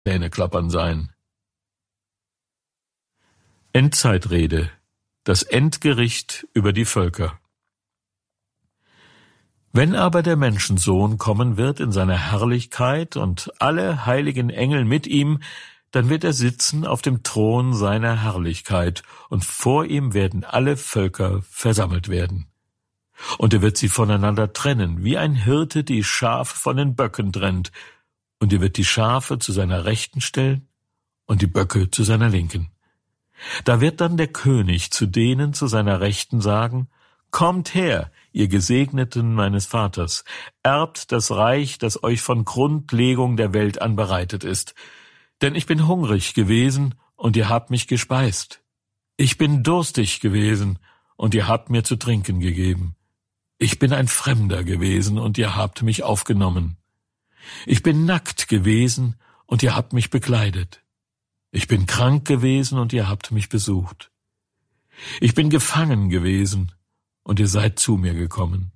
Zähneklappern sein. Endzeitrede, das Endgericht über die Völker. Wenn aber der Menschensohn kommen wird in seiner Herrlichkeit und alle heiligen Engel mit ihm, dann wird er sitzen auf dem Thron seiner Herrlichkeit, und vor ihm werden alle Völker versammelt werden. Und er wird sie voneinander trennen, wie ein Hirte die Schafe von den Böcken trennt, und er wird die Schafe zu seiner Rechten stellen und die Böcke zu seiner Linken. Da wird dann der König zu denen zu seiner Rechten sagen: Kommt her, ihr Gesegneten meines Vaters, erbt das Reich, das euch von Grundlegung der Welt an bereitet ist. Denn ich bin hungrig gewesen, und ihr habt mich gespeist. Ich bin durstig gewesen, und ihr habt mir zu trinken gegeben. Ich bin ein Fremder gewesen, und ihr habt mich aufgenommen. Ich bin nackt gewesen, und ihr habt mich bekleidet. Ich bin krank gewesen, und ihr habt mich besucht. Ich bin gefangen gewesen, und ihr seid zu mir gekommen.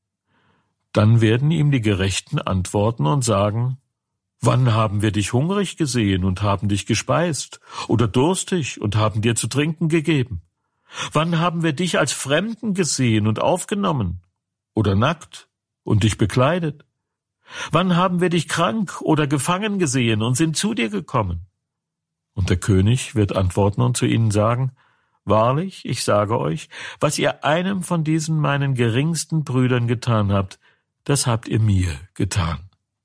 Dann werden ihm die Gerechten antworten und sagen: Wann haben wir dich hungrig gesehen und haben dich gespeist, oder durstig und haben dir zu trinken gegeben? Wann haben wir dich als Fremden gesehen und aufgenommen, oder nackt und dich bekleidet? Wann haben wir dich krank oder gefangen gesehen und sind zu dir gekommen? Und der König wird antworten und zu ihnen sagen: Wahrlich, ich sage euch, was ihr einem von diesen meinen geringsten Brüdern getan habt, das habt ihr mir getan.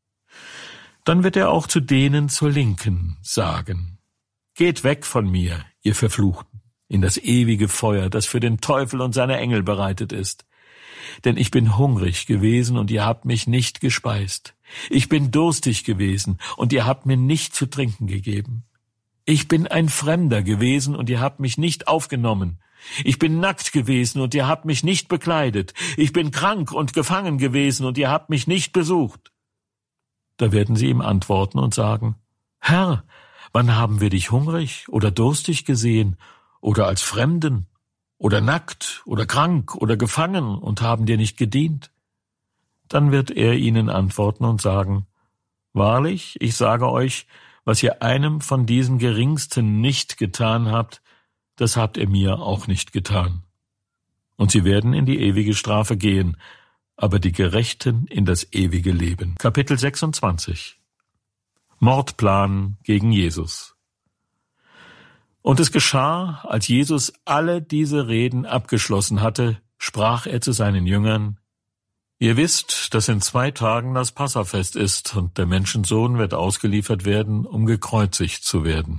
Dann wird er auch zu denen zur Linken sagen: Geht weg von mir, ihr Verfluchten, in das ewige Feuer, das für den Teufel und seine Engel bereitet ist. Denn ich bin hungrig gewesen, und ihr habt mich nicht gespeist. Ich bin durstig gewesen, und ihr habt mir nicht zu trinken gegeben. Ich bin ein Fremder gewesen, und ihr habt mich nicht aufgenommen. Ich bin nackt gewesen, und ihr habt mich nicht bekleidet. Ich bin krank und gefangen gewesen, und ihr habt mich nicht besucht. Da werden sie ihm antworten und sagen: Herr, wann haben wir dich hungrig oder durstig gesehen, oder als Fremden, oder nackt, oder krank, oder gefangen und haben dir nicht gedient? Dann wird er ihnen antworten und sagen: Wahrlich, ich sage euch, was ihr einem von diesen Geringsten nicht getan habt, das habt ihr mir auch nicht getan. Und sie werden in die ewige Strafe gehen, aber die Gerechten in das ewige Leben. Kapitel 26. Mordplan gegen Jesus. Und es geschah, als Jesus alle diese Reden abgeschlossen hatte, sprach er zu seinen Jüngern: Ihr wisst, dass in 2 Tagen das Passafest ist, und der Menschensohn wird ausgeliefert werden, um gekreuzigt zu werden.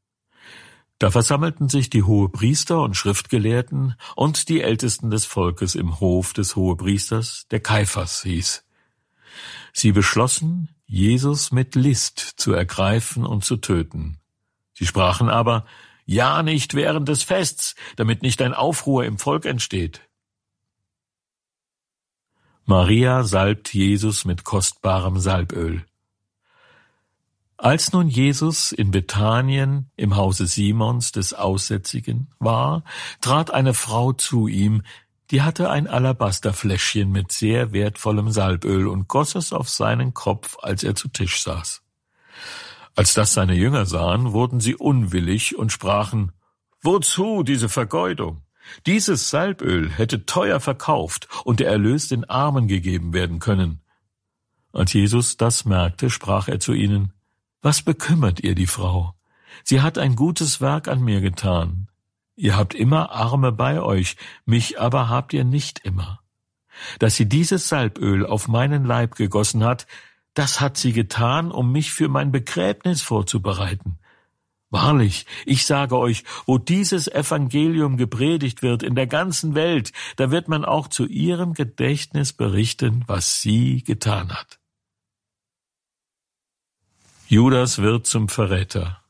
Da versammelten sich die Hohepriester und Schriftgelehrten und die Ältesten des Volkes im Hof des Hohepriesters, der Kaiphas hieß. Sie beschlossen, Jesus mit List zu ergreifen und zu töten. Sie sprachen aber: Ja, nicht während des Fests, damit nicht ein Aufruhr im Volk entsteht. Maria salbt Jesus mit kostbarem Salböl. Als nun Jesus in Bethanien im Hause Simons des Aussätzigen war, trat eine Frau zu ihm, die hatte ein Alabasterfläschchen mit sehr wertvollem Salböl und goss es auf seinen Kopf, als er zu Tisch saß. Als das seine Jünger sahen, wurden sie unwillig und sprachen: Wozu diese Vergeudung? Dieses Salböl hätte teuer verkauft und der Erlös den Armen gegeben werden können. Als Jesus das merkte, sprach er zu ihnen: Was bekümmert ihr die Frau? Sie hat ein gutes Werk an mir getan. Ihr habt immer Arme bei euch, mich aber habt ihr nicht immer. Dass sie dieses Salböl auf meinen Leib gegossen hat, das hat sie getan, um mich für mein Begräbnis vorzubereiten. Wahrlich, ich sage euch, wo dieses Evangelium gepredigt wird in der ganzen Welt, da wird man auch zu ihrem Gedächtnis berichten, was sie getan hat. Judas wird zum Verräter.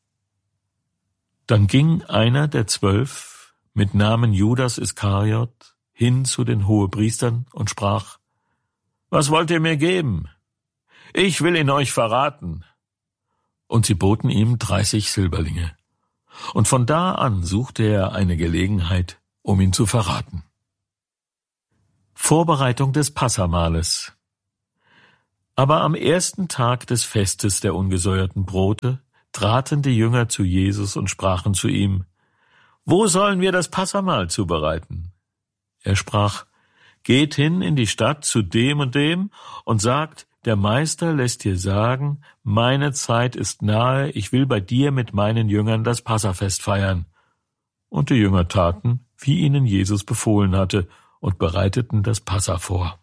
Dann ging einer der 12 mit Namen Judas Iskariot hin zu den Hohepriestern und sprach: Was wollt ihr mir geben? Ich will ihn euch verraten. Und sie boten ihm 30 Silberlinge. Und von da an suchte er eine Gelegenheit, um ihn zu verraten. Vorbereitung des Passamahles. Aber am ersten Tag des Festes der ungesäuerten Brote traten die Jünger zu Jesus und sprachen zu ihm: Wo sollen wir das Passahmahl zubereiten? Er sprach: Geht hin in die Stadt zu dem und dem und sagt: Der Meister lässt dir sagen, meine Zeit ist nahe, ich will bei dir mit meinen Jüngern das Passafest feiern. Und die Jünger taten, wie ihnen Jesus befohlen hatte, und bereiteten das Passa vor.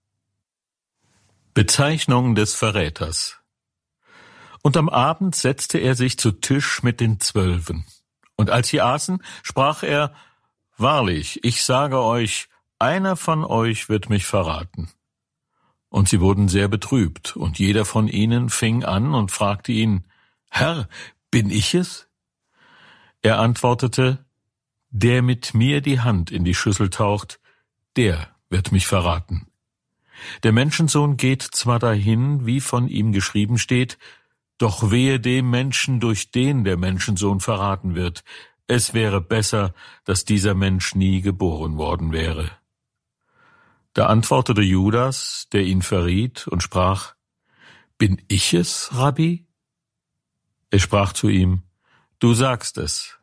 Bezeichnung des Verräters. Und am Abend setzte er sich zu Tisch mit den 12. Und als sie aßen, sprach er: Wahrlich, ich sage euch, einer von euch wird mich verraten. Und sie wurden sehr betrübt, und jeder von ihnen fing an und fragte ihn: Herr, bin ich es? Er antwortete: Der mit mir die Hand in die Schüssel taucht, der wird mich verraten. Der Menschensohn geht zwar dahin, wie von ihm geschrieben steht, doch wehe dem Menschen, durch den der Menschensohn verraten wird. Es wäre besser, dass dieser Mensch nie geboren worden wäre. Da antwortete Judas, der ihn verriet, und sprach: Bin ich es, Rabbi? Er sprach zu ihm: Du sagst es.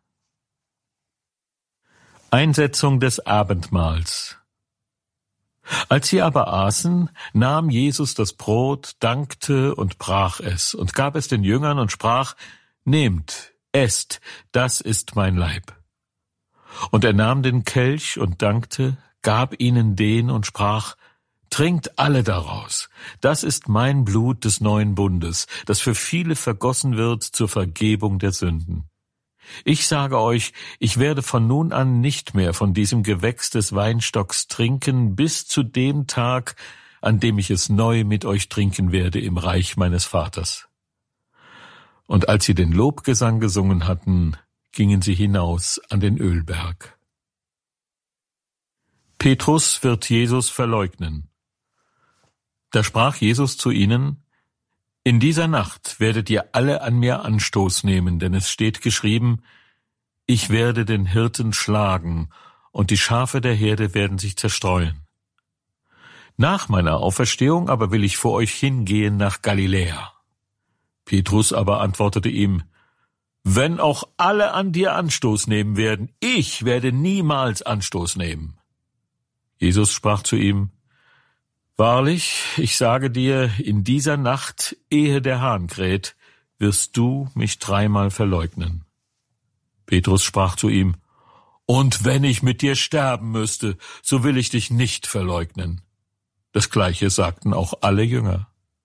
Einsetzung des Abendmahls. Als sie aber aßen, nahm Jesus das Brot, dankte und brach es und gab es den Jüngern und sprach: Nehmt, esst, das ist mein Leib. Und er nahm den Kelch und dankte, gab ihnen den und sprach: Trinkt alle daraus, das ist mein Blut des neuen Bundes, das für viele vergossen wird zur Vergebung der Sünden. Ich sage euch, ich werde von nun an nicht mehr von diesem Gewächs des Weinstocks trinken, bis zu dem Tag, an dem ich es neu mit euch trinken werde im Reich meines Vaters. Und als sie den Lobgesang gesungen hatten, gingen sie hinaus an den Ölberg. Petrus wird Jesus verleugnen. Da sprach Jesus zu ihnen: In dieser Nacht werdet ihr alle an mir Anstoß nehmen, denn es steht geschrieben: Ich werde den Hirten schlagen, und die Schafe der Herde werden sich zerstreuen. Nach meiner Auferstehung aber will ich vor euch hingehen nach Galiläa. Petrus aber antwortete ihm: Wenn auch alle an dir Anstoß nehmen werden, ich werde niemals Anstoß nehmen. Jesus sprach zu ihm: Wahrlich, ich sage dir, in dieser Nacht, ehe der Hahn kräht, wirst du mich 3-mal verleugnen. Petrus sprach zu ihm: Und wenn ich mit dir sterben müsste, so will ich dich nicht verleugnen. Das Gleiche sagten auch alle Jünger.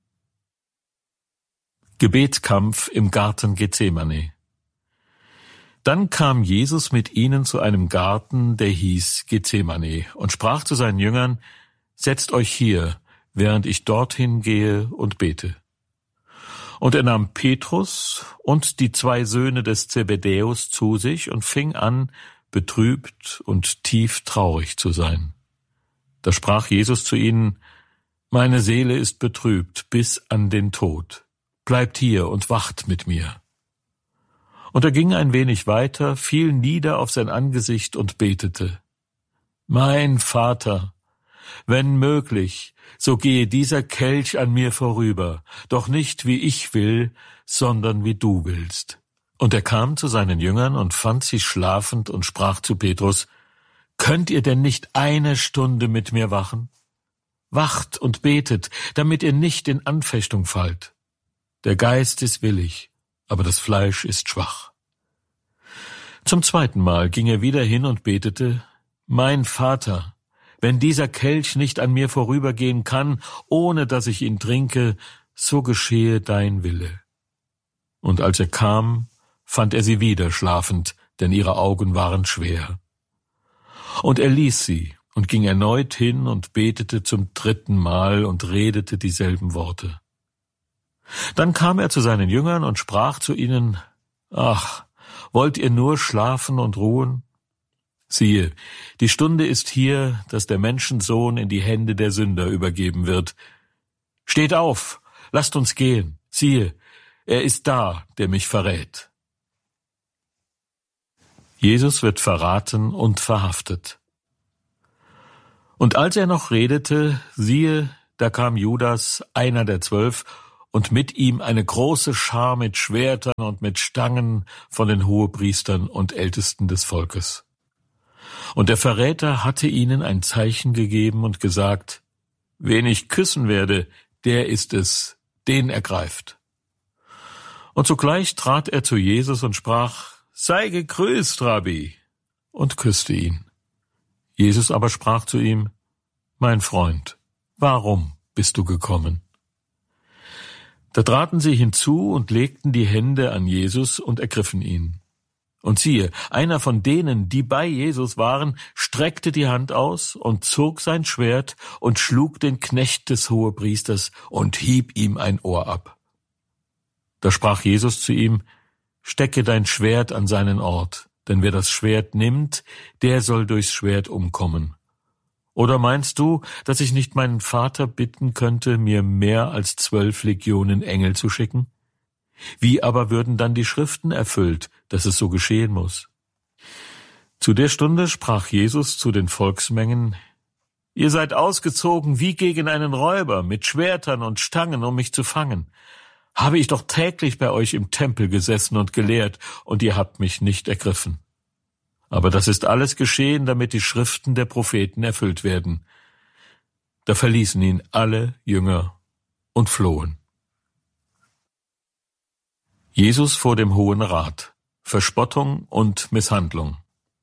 Gebetskampf im Garten Gethsemane. Dann kam Jesus mit ihnen zu einem Garten, der hieß Gethsemane, und sprach zu seinen Jüngern: Setzt euch hier, während ich dorthin gehe und bete. Und er nahm Petrus und die 2 Söhne des Zebedäus zu sich und fing an, betrübt und tief traurig zu sein. Da sprach Jesus zu ihnen: Meine Seele ist betrübt bis an den Tod. Bleibt hier und wacht mit mir. Und er ging ein wenig weiter, fiel nieder auf sein Angesicht und betete: Mein Vater, wenn möglich, so gehe dieser Kelch an mir vorüber, doch nicht wie ich will, sondern wie du willst. Und er kam zu seinen Jüngern und fand sie schlafend und sprach zu Petrus: Könnt ihr denn nicht 1 Stunde mit mir wachen? Wacht und betet, damit ihr nicht in Anfechtung fallt. Der Geist ist willig, aber das Fleisch ist schwach. Zum 2. Mal ging er wieder hin und betete: Mein Vater, wenn dieser Kelch nicht an mir vorübergehen kann, ohne dass ich ihn trinke, so geschehe dein Wille. Und als er kam, fand er sie wieder schlafend, denn ihre Augen waren schwer. Und er ließ sie und ging erneut hin und betete zum 3. Mal und redete dieselben Worte. Dann kam er zu seinen Jüngern und sprach zu ihnen: Ach, wollt ihr nur schlafen und ruhen? Siehe, die Stunde ist hier, dass der Menschensohn in die Hände der Sünder übergeben wird. Steht auf, lasst uns gehen. Siehe, er ist da, der mich verrät. Jesus wird verraten und verhaftet. Und als er noch redete, siehe, da kam Judas, einer der 12, und mit ihm eine große Schar mit Schwertern und mit Stangen von den Hohepriestern und Ältesten des Volkes. Und der Verräter hatte ihnen ein Zeichen gegeben und gesagt: Wen ich küssen werde, der ist es, den ergreift. Und sogleich trat er zu Jesus und sprach: Sei gegrüßt, Rabbi, und küsste ihn. Jesus aber sprach zu ihm: Mein Freund, warum bist du gekommen? Da traten sie hinzu und legten die Hände an Jesus und ergriffen ihn. Und siehe, einer von denen, die bei Jesus waren, streckte die Hand aus und zog sein Schwert und schlug den Knecht des Hohepriesters und hieb ihm ein Ohr ab. Da sprach Jesus zu ihm: Stecke dein Schwert an seinen Ort, denn wer das Schwert nimmt, der soll durchs Schwert umkommen. Oder meinst du, dass ich nicht meinen Vater bitten könnte, mir mehr als 12 Legionen Engel zu schicken? Wie aber würden dann die Schriften erfüllt, dass es so geschehen muss? Zu der Stunde sprach Jesus zu den Volksmengen: Ihr seid ausgezogen wie gegen einen Räuber, mit Schwertern und Stangen, um mich zu fangen. Habe ich doch täglich bei euch im Tempel gesessen und gelehrt, und ihr habt mich nicht ergriffen. Aber das ist alles geschehen, damit die Schriften der Propheten erfüllt werden. Da verließen ihn alle Jünger und flohen. Jesus vor dem Hohen Rat. Verspottung und Misshandlung.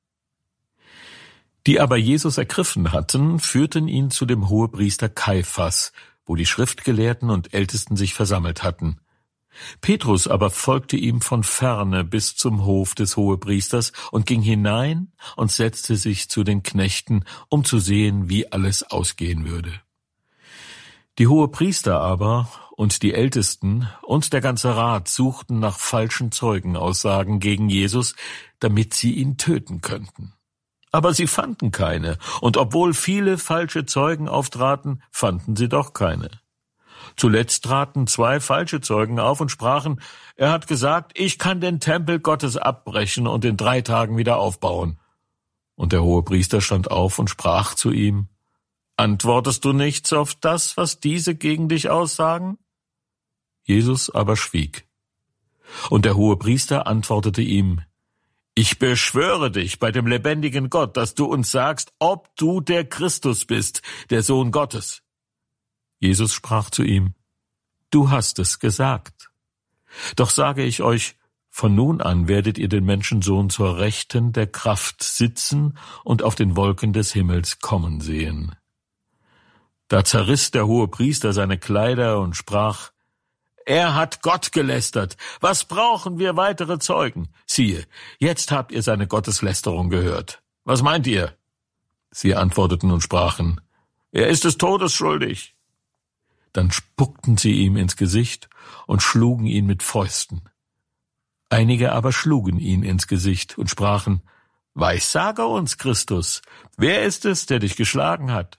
Die aber Jesus ergriffen hatten, führten ihn zu dem Hohepriester Kaiphas, wo die Schriftgelehrten und Ältesten sich versammelt hatten. Petrus aber folgte ihm von ferne bis zum Hof des Hohepriesters und ging hinein und setzte sich zu den Knechten, um zu sehen, wie alles ausgehen würde. Die Hohepriester aber und die Ältesten und der ganze Rat suchten nach falschen Zeugenaussagen gegen Jesus, damit sie ihn töten könnten. Aber sie fanden keine, und obwohl viele falsche Zeugen auftraten, fanden sie doch keine. Zuletzt traten 2 falsche Zeugen auf und sprachen: Er hat gesagt, ich kann den Tempel Gottes abbrechen und in 3 Tagen wieder aufbauen. Und der Hohepriester stand auf und sprach zu ihm: Antwortest du nichts auf das, was diese gegen dich aussagen? Jesus aber schwieg. Und der Hohepriester antwortete ihm: Ich beschwöre dich bei dem lebendigen Gott, dass du uns sagst, ob du der Christus bist, der Sohn Gottes. Jesus sprach zu ihm: Du hast es gesagt. Doch sage ich euch, von nun an werdet ihr den Menschensohn zur Rechten der Kraft sitzen und auf den Wolken des Himmels kommen sehen. Da zerriss der Hohepriester seine Kleider und sprach: Er hat Gott gelästert. Was brauchen wir weitere Zeugen? Siehe, jetzt habt ihr seine Gotteslästerung gehört. Was meint ihr? Sie antworteten und sprachen: Er ist des Todes schuldig. Dann spuckten sie ihm ins Gesicht und schlugen ihn mit Fäusten. Einige aber schlugen ihn ins Gesicht und sprachen: Weissage uns, Christus, wer ist es, der dich geschlagen hat?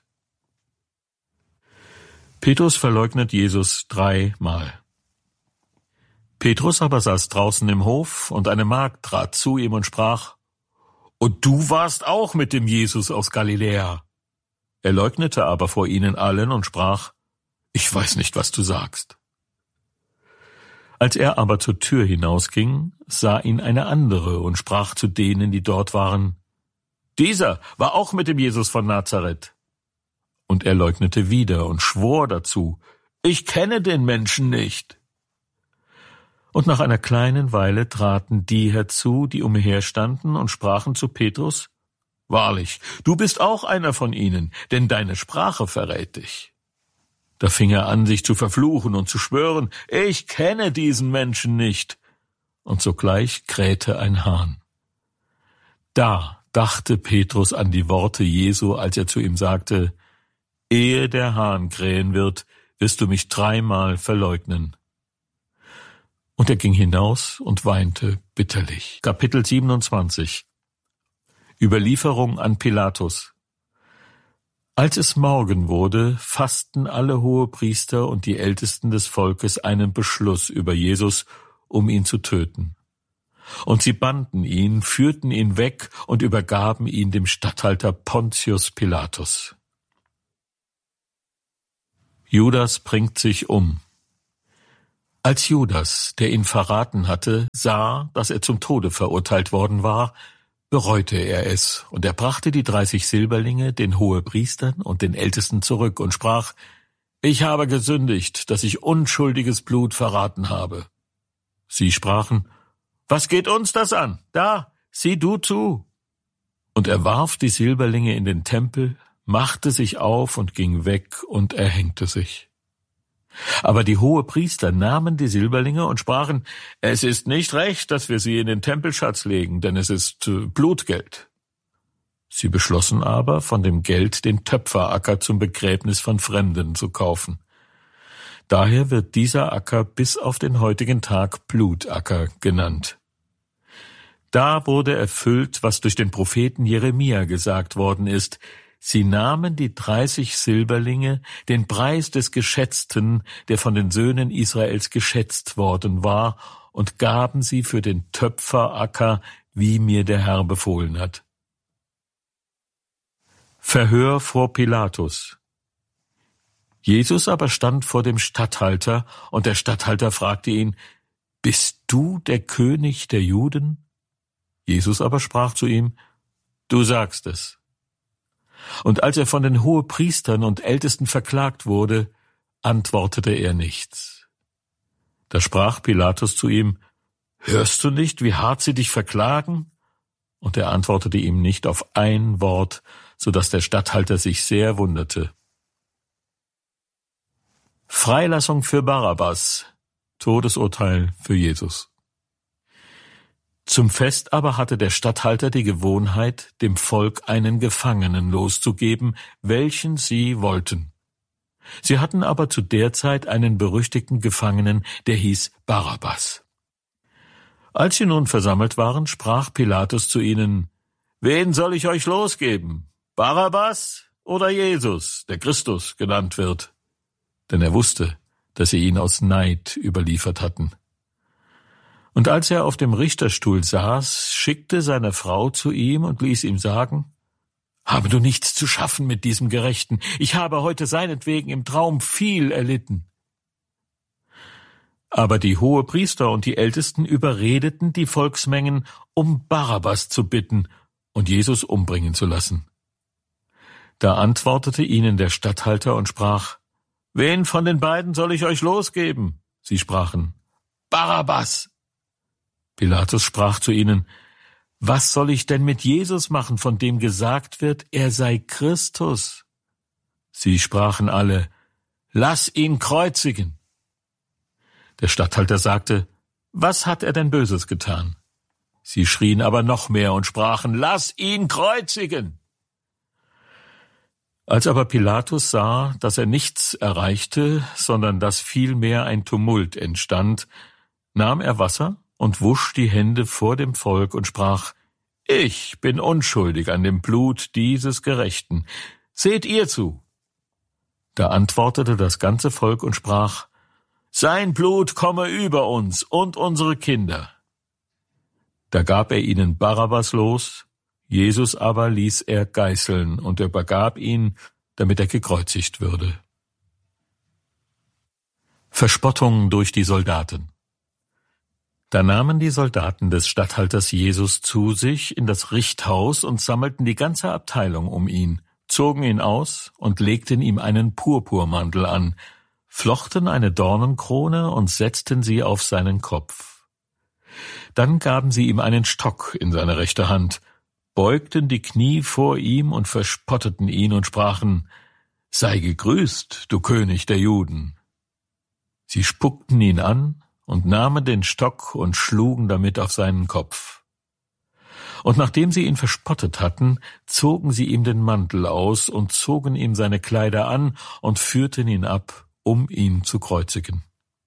Petrus verleugnet Jesus 3-mal. Petrus aber saß draußen im Hof, und eine Magd trat zu ihm und sprach: Und du warst auch mit dem Jesus aus Galiläa. Er leugnete aber vor ihnen allen und sprach: Ich weiß nicht, was du sagst. Als er aber zur Tür hinausging, sah ihn eine andere und sprach zu denen, die dort waren: Dieser war auch mit dem Jesus von Nazareth. Und er leugnete wieder und schwor dazu: Ich kenne den Menschen nicht. Und nach einer kleinen Weile traten die herzu, die umherstanden, und sprachen zu Petrus: Wahrlich, du bist auch einer von ihnen, denn deine Sprache verrät dich. Da fing er an, sich zu verfluchen und zu schwören: Ich kenne diesen Menschen nicht. Und sogleich krähte ein Hahn. Da dachte Petrus an die Worte Jesu, als er zu ihm sagte: Ehe der Hahn krähen wird, wirst du mich 3-mal verleugnen. Und er ging hinaus und weinte bitterlich. Kapitel 27. Überlieferung an Pilatus. Als es Morgen wurde, fassten alle Hohepriester und die Ältesten des Volkes einen Beschluss über Jesus, um ihn zu töten. Und sie banden ihn, führten ihn weg und übergaben ihn dem Statthalter Pontius Pilatus. Judas bringt sich um. Als Judas, der ihn verraten hatte, sah, dass er zum Tode verurteilt worden war, bereute er es, und er brachte die 30 Silberlinge den Hohepriestern und den Ältesten zurück und sprach: Ich habe gesündigt, dass ich unschuldiges Blut verraten habe. Sie sprachen: Was geht uns das an? Da, sieh du zu. Und er warf die Silberlinge in den Tempel, machte sich auf und ging weg und erhängte sich. Aber die Hohepriester nahmen die Silberlinge und sprachen: Es ist nicht recht, dass wir sie in den Tempelschatz legen, denn es ist Blutgeld. Sie beschlossen aber, von dem Geld den Töpferacker zum Begräbnis von Fremden zu kaufen. Daher wird dieser Acker bis auf den heutigen Tag Blutacker genannt. Da wurde erfüllt, was durch den Propheten Jeremia gesagt worden ist: Sie nahmen die 30 Silberlinge, den Preis des Geschätzten, der von den Söhnen Israels geschätzt worden war, und gaben sie für den Töpferacker, wie mir der Herr befohlen hat. Verhör vor Pilatus. Jesus aber stand vor dem Statthalter, und der Statthalter fragte ihn: Bist du der König der Juden? Jesus aber sprach zu ihm: Du sagst es. Und als er von den Hohepriestern und Ältesten verklagt wurde, antwortete er nichts. Da sprach Pilatus zu ihm: Hörst du nicht, wie hart sie dich verklagen? Und er antwortete ihm nicht auf ein Wort, so dass der Statthalter sich sehr wunderte. Freilassung für Barabbas, Todesurteil für Jesus. Zum Fest aber hatte der Statthalter die Gewohnheit, dem Volk einen Gefangenen loszugeben, welchen sie wollten. Sie hatten aber zu der Zeit einen berüchtigten Gefangenen, der hieß Barabbas. Als sie nun versammelt waren, sprach Pilatus zu ihnen: Wen soll ich euch losgeben? Barabbas oder Jesus, der Christus genannt wird? Denn er wusste, dass sie ihn aus Neid überliefert hatten. Und als er auf dem Richterstuhl saß, schickte seine Frau zu ihm und ließ ihm sagen: Habe du nichts zu schaffen mit diesem Gerechten? Ich habe heute seinetwegen im Traum viel erlitten. Aber die Hohepriester und die Ältesten überredeten die Volksmengen, um Barabbas zu bitten und Jesus umbringen zu lassen. Da antwortete ihnen der Statthalter und sprach: Wen von den beiden soll ich euch losgeben? Sie sprachen: Barabbas. Pilatus sprach zu ihnen: Was soll ich denn mit Jesus machen, von dem gesagt wird, er sei Christus? Sie sprachen alle: Lass ihn kreuzigen. Der Statthalter sagte: Was hat er denn Böses getan? Sie schrien aber noch mehr und sprachen: Lass ihn kreuzigen. Als aber Pilatus sah, dass er nichts erreichte, sondern dass vielmehr ein Tumult entstand, nahm er Wasser und wusch die Hände vor dem Volk und sprach: Ich bin unschuldig an dem Blut dieses Gerechten. Seht ihr zu. Da antwortete das ganze Volk und sprach: Sein Blut komme über uns und unsere Kinder. Da gab er ihnen Barabbas los, Jesus aber ließ er geißeln und übergab ihn, damit er gekreuzigt würde. Verspottung durch die Soldaten. Da nahmen die Soldaten des Statthalters Jesus zu sich in das Richthaus und sammelten die ganze Abteilung um ihn, zogen ihn aus und legten ihm einen Purpurmantel an, flochten eine Dornenkrone und setzten sie auf seinen Kopf. Dann gaben sie ihm einen Stock in seine rechte Hand, beugten die Knie vor ihm und verspotteten ihn und sprachen: Sei gegrüßt, du König der Juden. Sie spuckten ihn an und nahmen den Stock und schlugen damit auf seinen Kopf. Und nachdem sie ihn verspottet hatten, zogen sie ihm den Mantel aus und zogen ihm seine Kleider an und führten ihn ab, um ihn zu kreuzigen.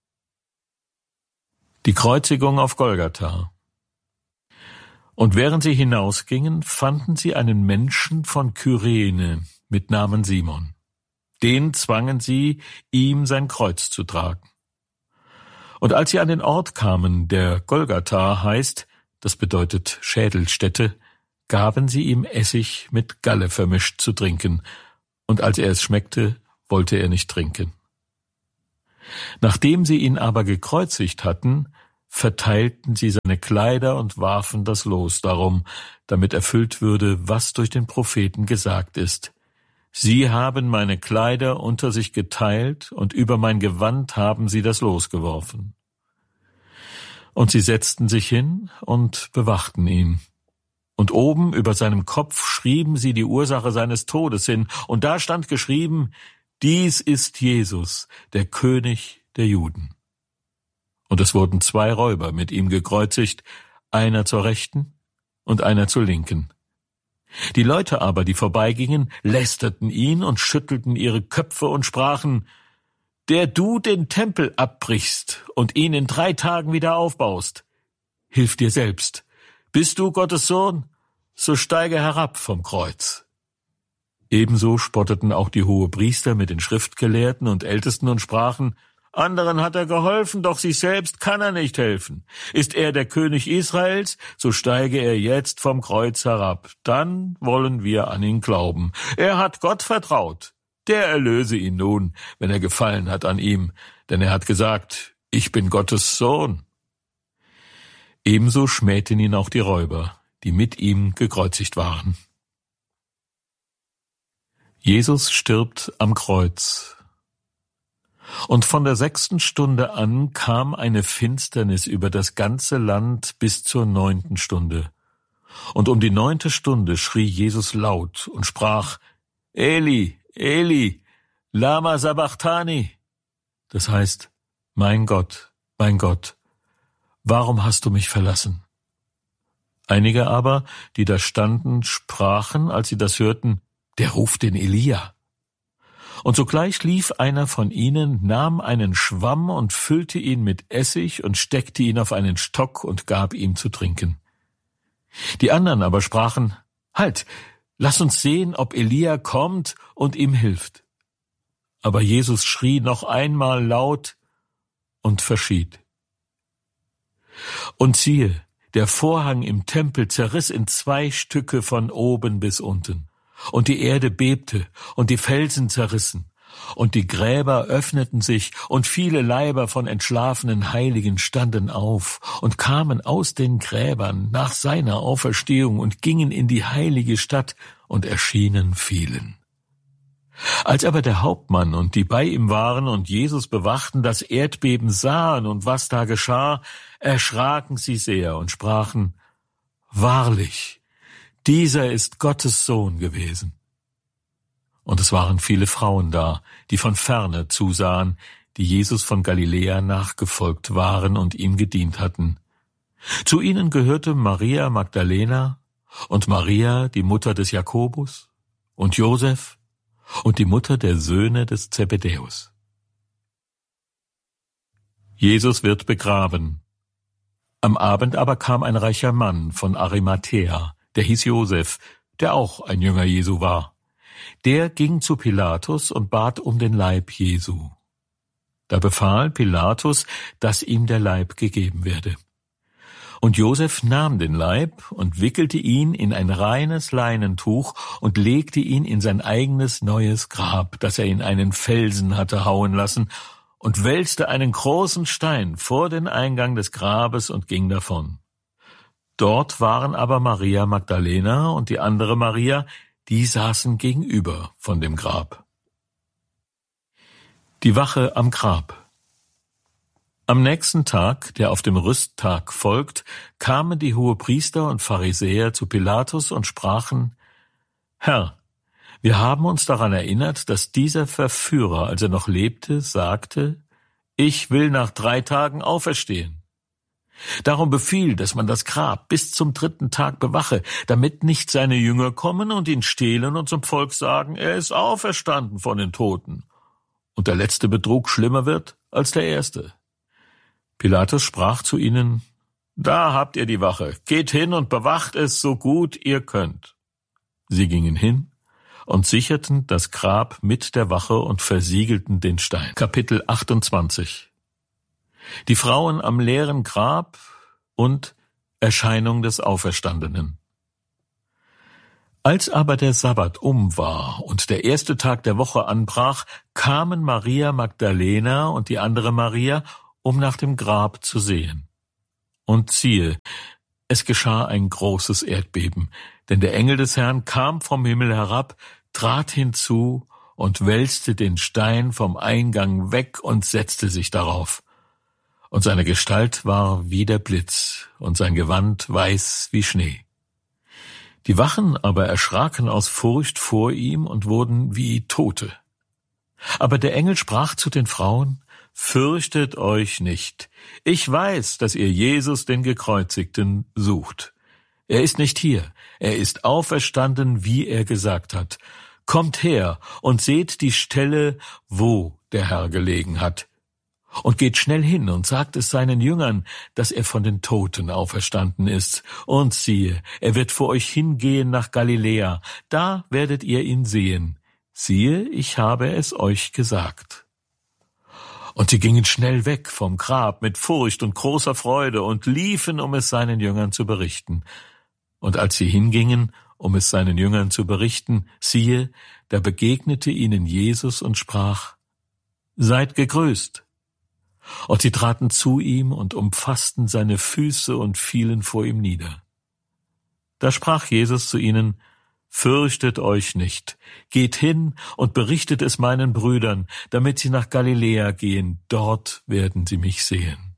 Die Kreuzigung auf Golgatha. Und während sie hinausgingen, fanden sie einen Menschen von Kyrene mit Namen Simon. Den zwangen sie, ihm sein Kreuz zu tragen. Und als sie an den Ort kamen, der Golgatha heißt, das bedeutet Schädelstätte, gaben sie ihm Essig mit Galle vermischt zu trinken, und als er es schmeckte, wollte er nicht trinken. Nachdem sie ihn aber gekreuzigt hatten, verteilten sie seine Kleider und warfen das Los darum, damit erfüllt würde, was durch den Propheten gesagt ist. Sie haben meine Kleider unter sich geteilt, und über mein Gewand haben sie das Los geworfen. Und sie setzten sich hin und bewachten ihn. Und oben über seinem Kopf schrieben sie die Ursache seines Todes hin, und da stand geschrieben: Dies ist Jesus, der König der Juden. Und es wurden 2 Räuber mit ihm gekreuzigt, einer zur Rechten und einer zur Linken. Die Leute aber, die vorbeigingen, lästerten ihn und schüttelten ihre Köpfe und sprachen: Der du den Tempel abbrichst und ihn in 3 Tagen wieder aufbaust, hilf dir selbst. Bist du Gottes Sohn, so steige herab vom Kreuz. Ebenso spotteten auch die Hohepriester mit den Schriftgelehrten und Ältesten und sprachen: Anderen hat er geholfen, doch sich selbst kann er nicht helfen. Ist er der König Israels, so steige er jetzt vom Kreuz herab. Dann wollen wir an ihn glauben. Er hat Gott vertraut. Der erlöse ihn nun, wenn er gefallen hat an ihm. Denn er hat gesagt: Ich bin Gottes Sohn. Ebenso schmähten ihn auch die Räuber, die mit ihm gekreuzigt waren. Jesus stirbt am Kreuz. Und von der 6. Stunde an kam eine Finsternis über das ganze Land bis zur 9. Stunde. Und um die 9. Stunde schrie Jesus laut und sprach: Eli, Eli, lama sabachthani. Das heißt: mein Gott, warum hast du mich verlassen? Einige aber, die da standen, sprachen, als sie das hörten: Der ruft den Elia. Und sogleich lief einer von ihnen, nahm einen Schwamm und füllte ihn mit Essig und steckte ihn auf einen Stock und gab ihm zu trinken. Die anderen aber sprachen: Halt, lass uns sehen, ob Elia kommt und ihm hilft. Aber Jesus schrie noch einmal laut und verschied. Und siehe, der Vorhang im Tempel zerriss in 2 Stücke von oben bis unten. Und die Erde bebte, und die Felsen zerrissen, und die Gräber öffneten sich, und viele Leiber von entschlafenen Heiligen standen auf und kamen aus den Gräbern nach seiner Auferstehung und gingen in die heilige Stadt und erschienen vielen. Als aber der Hauptmann und die bei ihm waren und Jesus bewachten, das Erdbeben sahen und was da geschah, erschraken sie sehr und sprachen: Wahrlich, dieser ist Gottes Sohn gewesen. Und es waren viele Frauen da, die von ferne zusahen, die Jesus von Galiläa nachgefolgt waren und ihm gedient hatten. Zu ihnen gehörte Maria Magdalena und Maria, die Mutter des Jakobus, und Josef und die Mutter der Söhne des Zebedäus. Jesus wird begraben. Am Abend aber kam ein reicher Mann von Arimathäa, der hieß Josef, der auch ein Jünger Jesu war. Der ging zu Pilatus und bat um den Leib Jesu. Da befahl Pilatus, dass ihm der Leib gegeben werde. Und Josef nahm den Leib und wickelte ihn in ein reines Leinentuch und legte ihn in sein eigenes neues Grab, das er in einen Felsen hatte hauen lassen, und wälzte einen großen Stein vor den Eingang des Grabes und ging davon. Dort waren aber Maria Magdalena und die andere Maria, die saßen gegenüber von dem Grab. Die Wache am Grab. Am nächsten Tag, der auf dem Rüsttag folgt, kamen die Hohepriester und Pharisäer zu Pilatus und sprachen: Herr, wir haben uns daran erinnert, dass dieser Verführer, als er noch lebte, sagte: Ich will nach 3 Tagen auferstehen. Darum befiehl, dass man das Grab bis zum 3. Tag bewache, damit nicht seine Jünger kommen und ihn stehlen und zum Volk sagen: Er ist auferstanden von den Toten, und der letzte Betrug schlimmer wird als der erste. Pilatus sprach zu ihnen: Da habt ihr die Wache, geht hin und bewacht es so gut ihr könnt. Sie gingen hin und sicherten das Grab mit der Wache und versiegelten den Stein. Kapitel 28. Die Frauen am leeren Grab und Erscheinung des Auferstandenen. Als aber der Sabbat war und der erste Tag der Woche anbrach, kamen Maria Magdalena und die andere Maria, um nach dem Grab zu sehen. Und siehe, es geschah ein großes Erdbeben, denn der Engel des Herrn kam vom Himmel herab, trat hinzu und wälzte den Stein vom Eingang weg und setzte sich darauf. Und seine Gestalt war wie der Blitz und sein Gewand weiß wie Schnee. Die Wachen aber erschraken aus Furcht vor ihm und wurden wie Tote. Aber der Engel sprach zu den Frauen: Fürchtet euch nicht. Ich weiß, dass ihr Jesus, den Gekreuzigten, sucht. Er ist nicht hier. Er ist auferstanden, wie er gesagt hat. Kommt her und seht die Stelle, wo der Herr gelegen hat. Und geht schnell hin und sagt es seinen Jüngern, dass er von den Toten auferstanden ist. Und siehe, er wird vor euch hingehen nach Galiläa. Da werdet ihr ihn sehen. Siehe, ich habe es euch gesagt. Und sie gingen schnell weg vom Grab mit Furcht und großer Freude und liefen, um es seinen Jüngern zu berichten. Und als sie hingingen, um es seinen Jüngern zu berichten, siehe, da begegnete ihnen Jesus und sprach: Seid gegrüßt. Und sie traten zu ihm und umfassten seine Füße und fielen vor ihm nieder. Da sprach Jesus zu ihnen: Fürchtet euch nicht, geht hin und berichtet es meinen Brüdern, damit sie nach Galiläa gehen, dort werden sie mich sehen.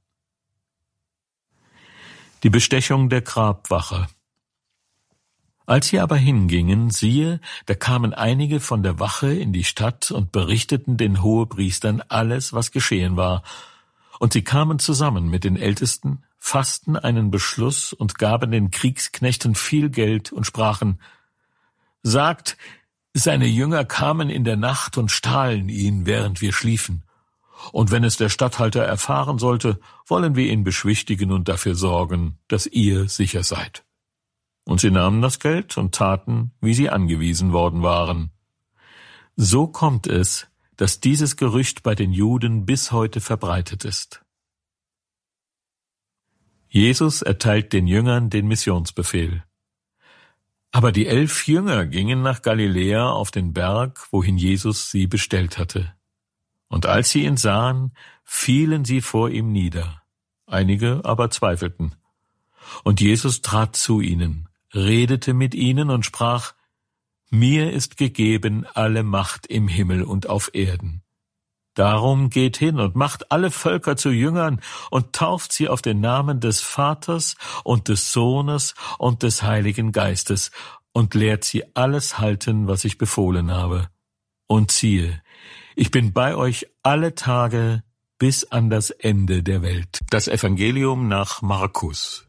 Die Bestechung der Grabwache. Als sie aber hingingen, siehe, da kamen einige von der Wache in die Stadt und berichteten den Hohepriestern alles, was geschehen war. Und sie kamen zusammen mit den Ältesten, fassten einen Beschluss und gaben den Kriegsknechten viel Geld und sprachen: Sagt, seine Jünger kamen in der Nacht und stahlen ihn, während wir schliefen. Und wenn es der Statthalter erfahren sollte, wollen wir ihn beschwichtigen und dafür sorgen, dass ihr sicher seid. Und sie nahmen das Geld und taten, wie sie angewiesen worden waren. So kommt es, dass dieses Gerücht bei den Juden bis heute verbreitet ist. Jesus erteilt den Jüngern den Missionsbefehl. Aber die 11 Jünger gingen nach Galiläa auf den Berg, wohin Jesus sie bestellt hatte. Und als sie ihn sahen, fielen sie vor ihm nieder. Einige aber zweifelten. Und Jesus trat zu ihnen, redete mit ihnen und sprach: Mir ist gegeben alle Macht im Himmel und auf Erden. Darum geht hin und macht alle Völker zu Jüngern und tauft sie auf den Namen des Vaters und des Sohnes und des Heiligen Geistes und lehrt sie alles halten, was ich befohlen habe. Und siehe, ich bin bei euch alle Tage bis an das Ende der Welt. Das Evangelium nach Markus.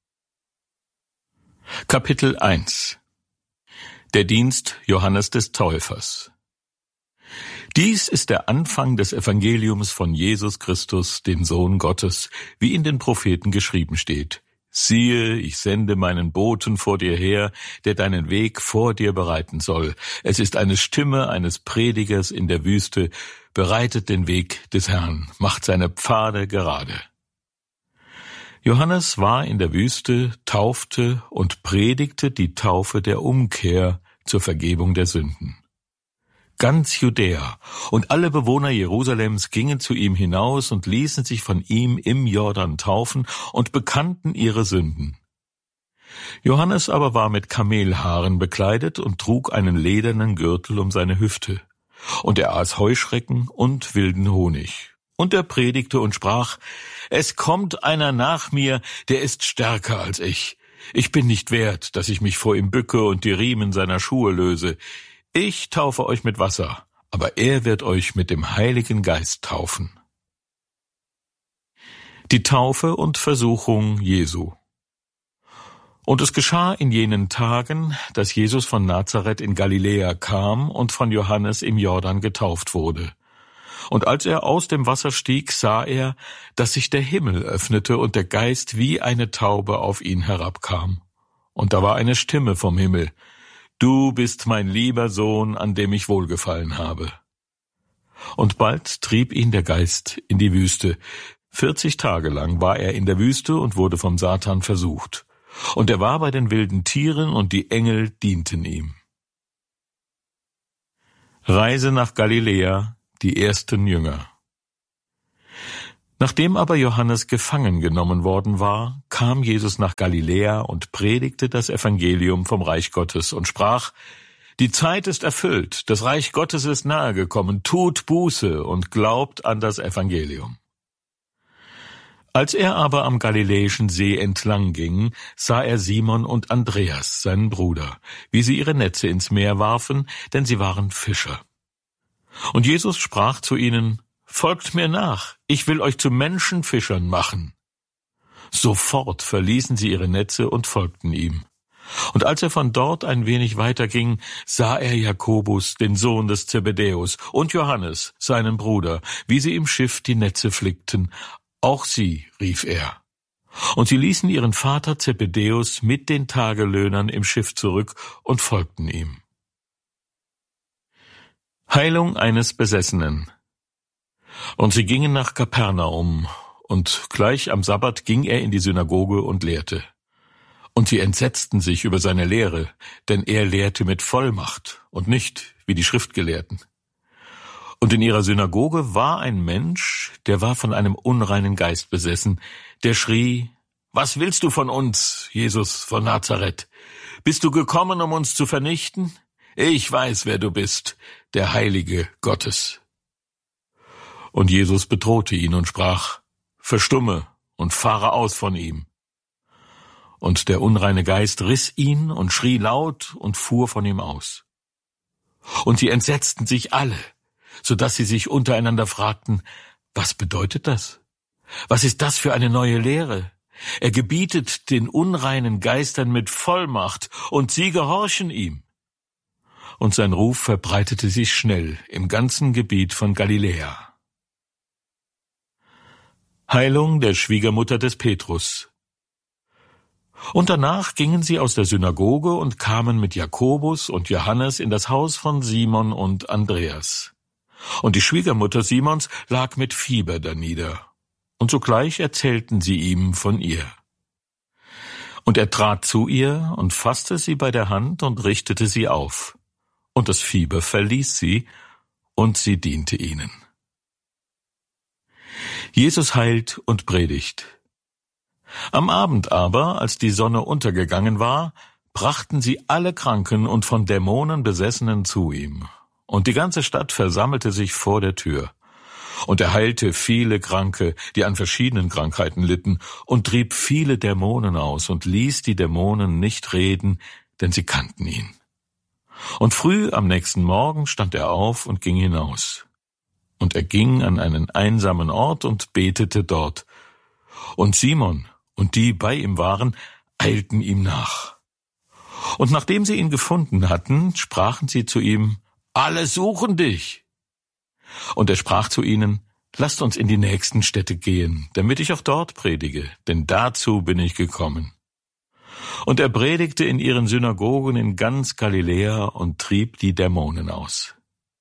Kapitel 1. Der Dienst Johannes des Täufers. Dies ist der Anfang des Evangeliums von Jesus Christus, dem Sohn Gottes, wie in den Propheten geschrieben steht. Siehe, ich sende meinen Boten vor dir her, der deinen Weg vor dir bereiten soll. Es ist eine Stimme eines Predigers in der Wüste, bereitet den Weg des Herrn, macht seine Pfade gerade. Johannes war in der Wüste, taufte und predigte die Taufe der Umkehr zur Vergebung der Sünden. Ganz Judäa und alle Bewohner Jerusalems gingen zu ihm hinaus und ließen sich von ihm im Jordan taufen und bekannten ihre Sünden. Johannes aber war mit Kamelhaaren bekleidet und trug einen ledernen Gürtel um seine Hüfte. Und er aß Heuschrecken und wilden Honig. Und er predigte und sprach: Es kommt einer nach mir, der ist stärker als ich. Ich bin nicht wert, dass ich mich vor ihm bücke und die Riemen seiner Schuhe löse. Ich taufe euch mit Wasser, aber er wird euch mit dem Heiligen Geist taufen. Die Taufe und Versuchung Jesu. Und es geschah in jenen Tagen, dass Jesus von Nazareth in Galiläa kam und von Johannes im Jordan getauft wurde. Und als er aus dem Wasser stieg, sah er, dass sich der Himmel öffnete und der Geist wie eine Taube auf ihn herabkam. Und da war eine Stimme vom Himmel: Du bist mein lieber Sohn, an dem ich wohlgefallen habe. Und bald trieb ihn der Geist in die Wüste. 40 Tage lang war er in der Wüste und wurde vom Satan versucht. Und er war bei den wilden Tieren, und die Engel dienten ihm. Reise nach Galiläa, die ersten Jünger. Nachdem aber Johannes gefangen genommen worden war, kam Jesus nach Galiläa und predigte das Evangelium vom Reich Gottes und sprach: Die Zeit ist erfüllt, das Reich Gottes ist nahe gekommen, tut Buße und glaubt an das Evangelium. Als er aber am Galiläischen See entlang ging, sah er Simon und Andreas, seinen Bruder, wie sie ihre Netze ins Meer warfen, denn sie waren Fischer. Und Jesus sprach zu ihnen: Folgt mir nach, ich will euch zu Menschenfischern machen. Sofort verließen sie ihre Netze und folgten ihm. Und als er von dort ein wenig weiterging, sah er Jakobus, den Sohn des Zebedäus, und Johannes, seinen Bruder, wie sie im Schiff die Netze flickten. Auch sie, rief er. Und sie ließen ihren Vater Zebedäus mit den Tagelöhnern im Schiff zurück und folgten ihm. Heilung eines Besessenen. Und sie gingen nach Kapernaum, und gleich am Sabbat ging er in die Synagoge und lehrte. Und sie entsetzten sich über seine Lehre, denn er lehrte mit Vollmacht und nicht wie die Schriftgelehrten. Und in ihrer Synagoge war ein Mensch, der war von einem unreinen Geist besessen, der schrie: Was willst du von uns, Jesus von Nazareth? Bist du gekommen, um uns zu vernichten? Ich weiß, wer du bist, der Heilige Gottes. Und Jesus bedrohte ihn und sprach: Verstumme und fahre aus von ihm. Und der unreine Geist riss ihn und schrie laut und fuhr von ihm aus. Und sie entsetzten sich alle, so dass sie sich untereinander fragten: Was bedeutet das? Was ist das für eine neue Lehre? Er gebietet den unreinen Geistern mit Vollmacht, und sie gehorchen ihm. Und sein Ruf verbreitete sich schnell im ganzen Gebiet von Galiläa. Heilung der Schwiegermutter des Petrus. Und danach gingen sie aus der Synagoge und kamen mit Jakobus und Johannes in das Haus von Simon und Andreas. Und die Schwiegermutter Simons lag mit Fieber danieder, und sogleich erzählten sie ihm von ihr. Und er trat zu ihr und fasste sie bei der Hand und richtete sie auf. Und das Fieber verließ sie, und sie diente ihnen. Jesus heilt und predigt. Am Abend aber, als die Sonne untergegangen war, brachten sie alle Kranken und von Dämonen Besessenen zu ihm. Und die ganze Stadt versammelte sich vor der Tür. Und er heilte viele Kranke, die an verschiedenen Krankheiten litten, und trieb viele Dämonen aus und ließ die Dämonen nicht reden, denn sie kannten ihn. Und früh am nächsten Morgen stand er auf und ging hinaus. Und er ging an einen einsamen Ort und betete dort. Und Simon und die bei ihm waren, eilten ihm nach. Und nachdem sie ihn gefunden hatten, sprachen sie zu ihm: Alle suchen dich. Und er sprach zu ihnen: Lasst uns in die nächsten Städte gehen, damit ich auch dort predige, denn dazu bin ich gekommen. Und er predigte in ihren Synagogen in ganz Galiläa und trieb die Dämonen aus.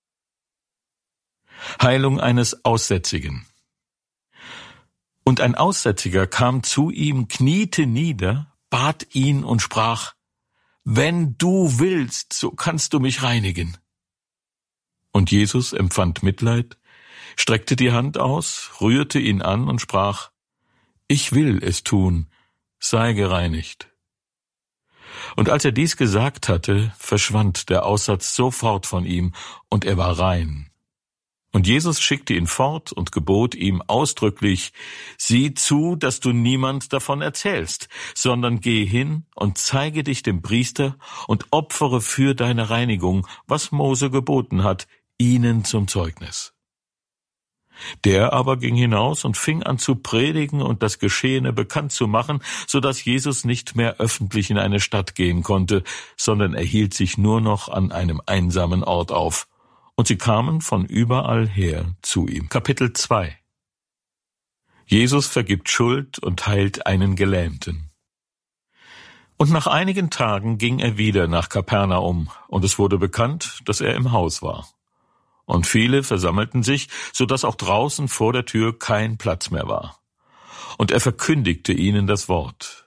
Heilung eines Aussätzigen. Und ein Aussätziger kam zu ihm, kniete nieder, bat ihn und sprach: Wenn du willst, so kannst du mich reinigen. Und Jesus empfand Mitleid, streckte die Hand aus, rührte ihn an und sprach: Ich will es tun, sei gereinigt. Und als er dies gesagt hatte, verschwand der Aussatz sofort von ihm, und er war rein. Und Jesus schickte ihn fort und gebot ihm ausdrücklich: Sieh zu, dass du niemand davon erzählst, sondern geh hin und zeige dich dem Priester und opfere für deine Reinigung, was Mose geboten hat, ihnen zum Zeugnis. Der aber ging hinaus und fing an zu predigen und das Geschehene bekannt zu machen, so dass Jesus nicht mehr öffentlich in eine Stadt gehen konnte, sondern er hielt sich nur noch an einem einsamen Ort auf. Und sie kamen von überall her zu ihm. Kapitel 2. Jesus vergibt Schuld und heilt einen Gelähmten. Und nach einigen Tagen ging er wieder nach Kapernaum, und es wurde bekannt, dass er im Haus war. Und viele versammelten sich, so dass auch draußen vor der Tür kein Platz mehr war. Und er verkündigte ihnen das Wort.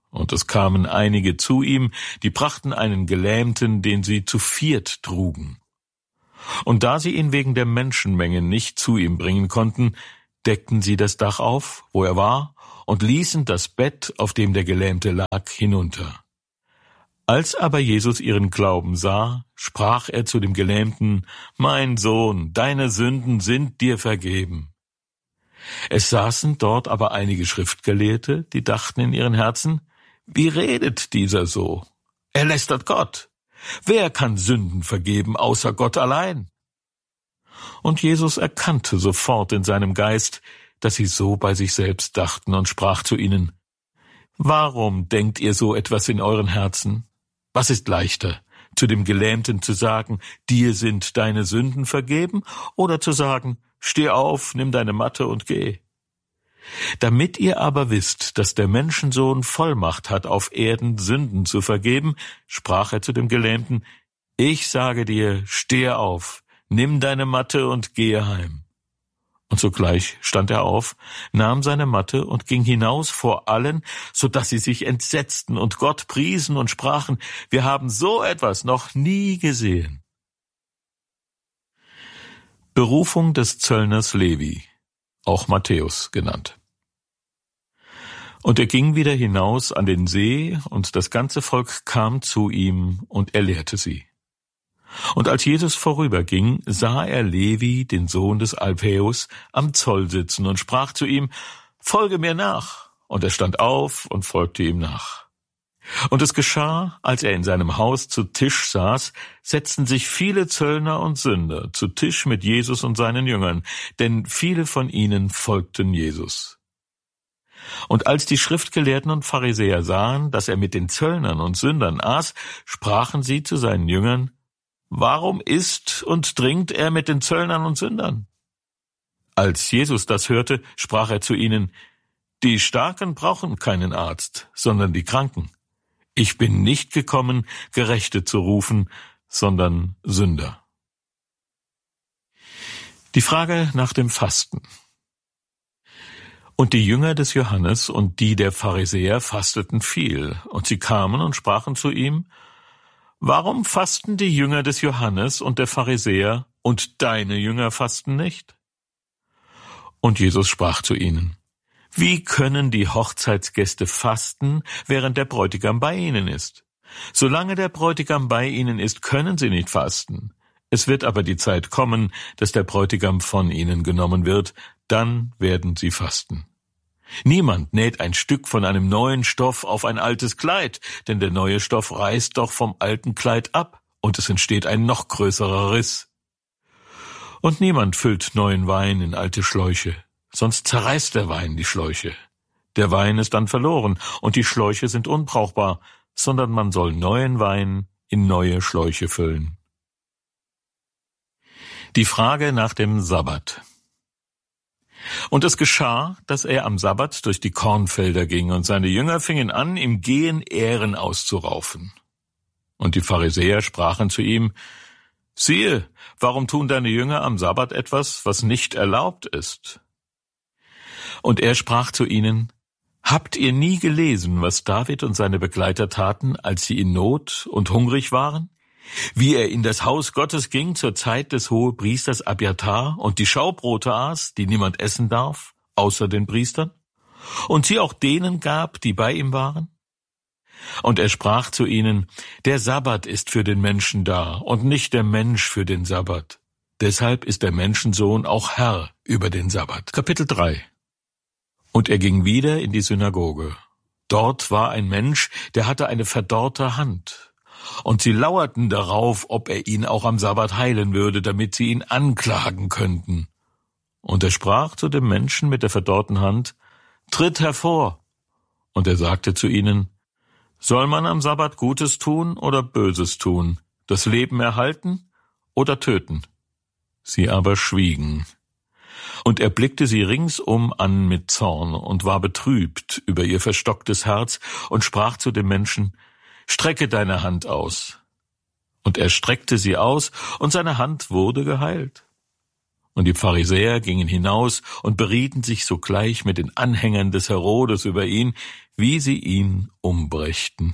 Und es kamen einige zu ihm, die brachten einen Gelähmten, den sie zu 4 trugen. Und da sie ihn wegen der Menschenmenge nicht zu ihm bringen konnten, deckten sie das Dach auf, wo er war, und ließen das Bett, auf dem der Gelähmte lag, hinunter. Als aber Jesus ihren Glauben sah, sprach er zu dem Gelähmten: »Mein Sohn, deine Sünden sind dir vergeben.« Es saßen dort aber einige Schriftgelehrte, die dachten in ihren Herzen: »Wie redet dieser so? Er lästert Gott. Wer kann Sünden vergeben, außer Gott allein?« Und Jesus erkannte sofort in seinem Geist, dass sie so bei sich selbst dachten, und sprach zu ihnen: »Warum denkt ihr so etwas in euren Herzen? Was ist leichter, zu dem Gelähmten zu sagen, dir sind deine Sünden vergeben, oder zu sagen, steh auf, nimm deine Matte und geh? Damit ihr aber wisst, dass der Menschensohn Vollmacht hat, auf Erden Sünden zu vergeben, sprach er zu dem Gelähmten: Ich sage dir, steh auf, nimm deine Matte und gehe heim. Und sogleich stand er auf, nahm seine Matte und ging hinaus vor allen, so dass sie sich entsetzten und Gott priesen und sprachen: Wir haben so etwas noch nie gesehen. Berufung des Zöllners Levi, auch Matthäus genannt. Und er ging wieder hinaus an den See, und das ganze Volk kam zu ihm, und er lehrte sie. Und als Jesus vorüberging, sah er Levi, den Sohn des Alphaeus, am Zoll sitzen und sprach zu ihm: Folge mir nach. Und er stand auf und folgte ihm nach. Und es geschah, als er in seinem Haus zu Tisch saß, setzten sich viele Zöllner und Sünder zu Tisch mit Jesus und seinen Jüngern, denn viele von ihnen folgten Jesus. Und als die Schriftgelehrten und Pharisäer sahen, dass er mit den Zöllnern und Sündern aß, sprachen sie zu seinen Jüngern: Warum isst und trinkt er mit den Zöllnern und Sündern? Als Jesus das hörte, sprach er zu ihnen: Die Starken brauchen keinen Arzt, sondern die Kranken. Ich bin nicht gekommen, Gerechte zu rufen, sondern Sünder. Die Frage nach dem Fasten. Und die Jünger des Johannes und die der Pharisäer fasteten viel, und sie kamen und sprachen zu ihm: Warum fasten die Jünger des Johannes und der Pharisäer, und deine Jünger fasten nicht? Und Jesus sprach zu ihnen: Wie können die Hochzeitsgäste fasten, während der Bräutigam bei ihnen ist? Solange der Bräutigam bei ihnen ist, können sie nicht fasten. Es wird aber die Zeit kommen, dass der Bräutigam von ihnen genommen wird, dann werden sie fasten. Niemand näht ein Stück von einem neuen Stoff auf ein altes Kleid, denn der neue Stoff reißt doch vom alten Kleid ab, und es entsteht ein noch größerer Riss. Und niemand füllt neuen Wein in alte Schläuche, sonst zerreißt der Wein die Schläuche. Der Wein ist dann verloren, und die Schläuche sind unbrauchbar, sondern man soll neuen Wein in neue Schläuche füllen. Die Frage nach dem Sabbat. Und es geschah, dass er am Sabbat durch die Kornfelder ging, und seine Jünger fingen an, im Gehen Ähren auszuraufen. Und die Pharisäer sprachen zu ihm: Siehe, warum tun deine Jünger am Sabbat etwas, was nicht erlaubt ist? Und er sprach zu ihnen: Habt ihr nie gelesen, was David und seine Begleiter taten, als sie in Not und hungrig waren? Wie er in das Haus Gottes ging zur Zeit des Hohepriesters Abiathar und die Schaubrote aß, die niemand essen darf, außer den Priestern, und sie auch denen gab, die bei ihm waren? Und er sprach zu ihnen: Der Sabbat ist für den Menschen da, und nicht der Mensch für den Sabbat. Deshalb ist der Menschensohn auch Herr über den Sabbat. Kapitel 3. Und er ging wieder in die Synagoge. Dort war ein Mensch, der hatte eine verdorrte Hand. Und sie lauerten darauf, ob er ihn auch am Sabbat heilen würde, damit sie ihn anklagen könnten. Und er sprach zu dem Menschen mit der verdorrten Hand: Tritt hervor. Und er sagte zu ihnen: Soll man am Sabbat Gutes tun oder Böses tun, das Leben erhalten oder töten? Sie aber schwiegen. Und er blickte sie ringsum an mit Zorn und war betrübt über ihr verstocktes Herz und sprach zu dem Menschen: Strecke deine Hand aus. Und er streckte sie aus, und seine Hand wurde geheilt. Und die Pharisäer gingen hinaus und berieten sich sogleich mit den Anhängern des Herodes über ihn, wie sie ihn umbrächten.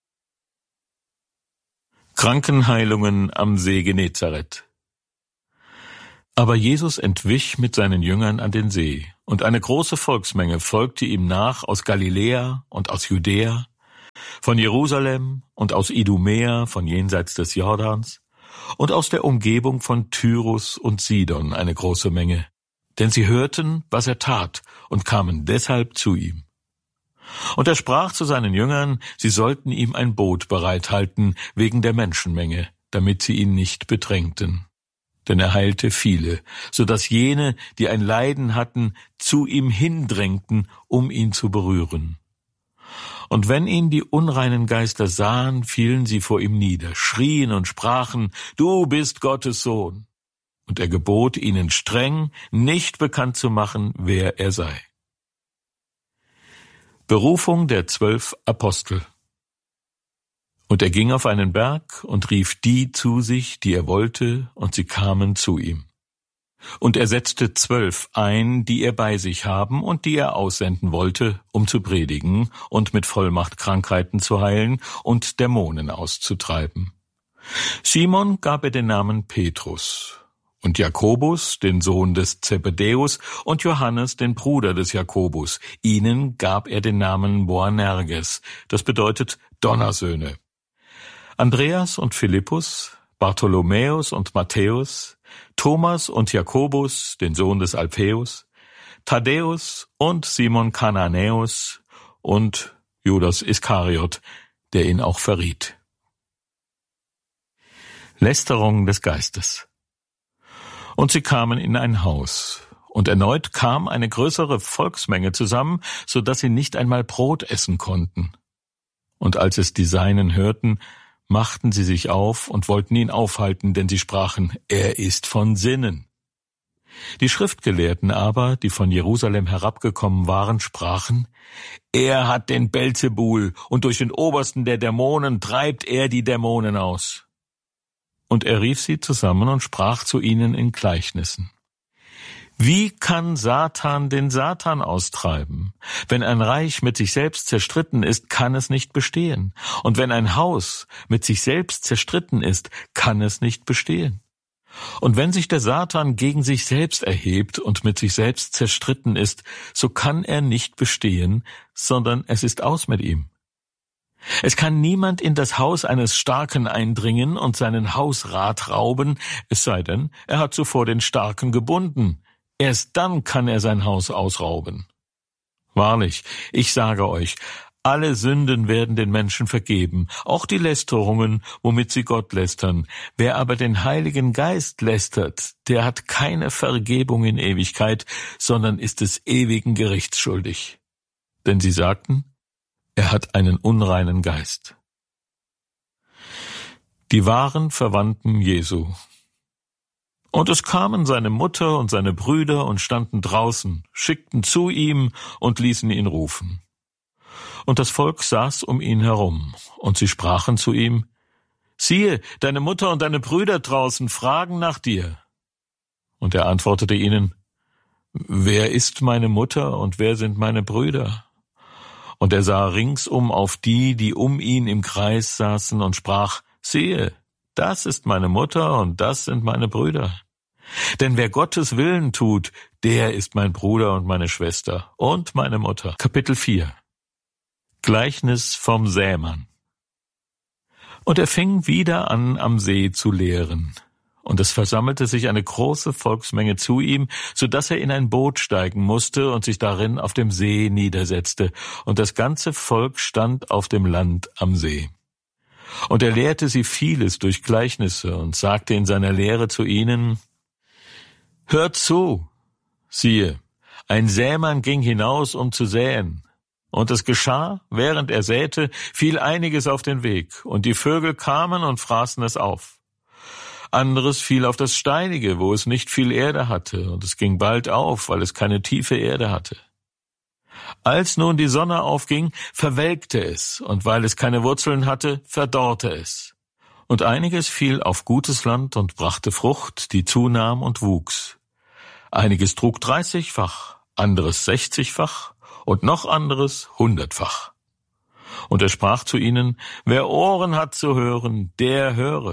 Krankenheilungen am See Genezareth. Aber Jesus entwich mit seinen Jüngern an den See, und eine große Volksmenge folgte ihm nach aus Galiläa und aus Judäa, von Jerusalem und aus Idumäa von jenseits des Jordans und aus der Umgebung von Tyrus und Sidon eine große Menge, denn sie hörten, was er tat, und kamen deshalb zu ihm. Und er sprach zu seinen Jüngern, sie sollten ihm ein Boot bereithalten wegen der Menschenmenge, damit sie ihn nicht bedrängten. Denn er heilte viele, so dass jene, die ein Leiden hatten, zu ihm hindrängten, um ihn zu berühren. Und wenn ihn die unreinen Geister sahen, fielen sie vor ihm nieder, schrien und sprachen, »Du bist Gottes Sohn!« Und er gebot ihnen streng, nicht bekannt zu machen, wer er sei. Berufung der 12 Apostel. Und er ging auf einen Berg und rief die zu sich, die er wollte, und sie kamen zu ihm. Und er setzte 12 ein, die er bei sich haben und die er aussenden wollte, um zu predigen und mit Vollmacht Krankheiten zu heilen und Dämonen auszutreiben. Simon gab er den Namen Petrus, und Jakobus, den Sohn des Zebedäus, und Johannes, den Bruder des Jakobus. Ihnen gab er den Namen Boanerges, das bedeutet Donnersöhne. Andreas und Philippus, Bartholomäus und Matthäus, Thomas und Jakobus, den Sohn des Alpheus, Thaddäus und Simon Kananäus und Judas Iskariot, der ihn auch verriet. Lästerung des Geistes. Und sie kamen in ein Haus, und erneut kam eine größere Volksmenge zusammen, so dass sie nicht einmal Brot essen konnten. Und als es die Seinen hörten, machten sie sich auf und wollten ihn aufhalten, denn sie sprachen, er ist von Sinnen. Die Schriftgelehrten aber, die von Jerusalem herabgekommen waren, sprachen, er hat den Belzebul, und durch den Obersten der Dämonen treibt er die Dämonen aus. Und er rief sie zusammen und sprach zu ihnen in Gleichnissen. Wie kann Satan den Satan austreiben? Wenn ein Reich mit sich selbst zerstritten ist, kann es nicht bestehen. Und wenn ein Haus mit sich selbst zerstritten ist, kann es nicht bestehen. Und wenn sich der Satan gegen sich selbst erhebt und mit sich selbst zerstritten ist, so kann er nicht bestehen, sondern es ist aus mit ihm. Es kann niemand in das Haus eines Starken eindringen und seinen Hausrat rauben, es sei denn, er hat zuvor den Starken gebunden. Erst dann kann er sein Haus ausrauben. Wahrlich, ich sage euch, alle Sünden werden den Menschen vergeben, auch die Lästerungen, womit sie Gott lästern. Wer aber den Heiligen Geist lästert, der hat keine Vergebung in Ewigkeit, sondern ist des ewigen Gerichts schuldig. Denn sie sagten, er hat einen unreinen Geist. Die wahren Verwandten Jesu. Und es kamen seine Mutter und seine Brüder und standen draußen, schickten zu ihm und ließen ihn rufen. Und das Volk saß um ihn herum, und sie sprachen zu ihm, siehe, deine Mutter und deine Brüder draußen fragen nach dir. Und er antwortete ihnen, wer ist meine Mutter und wer sind meine Brüder? Und er sah ringsum auf die, die um ihn im Kreis saßen, und sprach, siehe, das ist meine Mutter und das sind meine Brüder. Denn wer Gottes Willen tut, der ist mein Bruder und meine Schwester und meine Mutter. Kapitel 4. Gleichnis vom Sämann. Und er fing wieder an, am See zu lehren. Und es versammelte sich eine große Volksmenge zu ihm, so dass er in ein Boot steigen musste und sich darin auf dem See niedersetzte. Und das ganze Volk stand auf dem Land am See. Und er lehrte sie vieles durch Gleichnisse und sagte in seiner Lehre zu ihnen, hört zu, siehe, ein Sämann ging hinaus, um zu säen. Und es geschah, während er säte, fiel einiges auf den Weg, und die Vögel kamen und fraßen es auf. Anderes fiel auf das Steinige, wo es nicht viel Erde hatte, und es ging bald auf, weil es keine tiefe Erde hatte. Als nun die Sonne aufging, verwelkte es, und weil es keine Wurzeln hatte, verdorrte es. Und einiges fiel auf gutes Land und brachte Frucht, die zunahm und wuchs. Einiges trug 30-fach, anderes 60-fach und noch anderes 100-fach. Und er sprach zu ihnen, wer Ohren hat zu hören, der höre.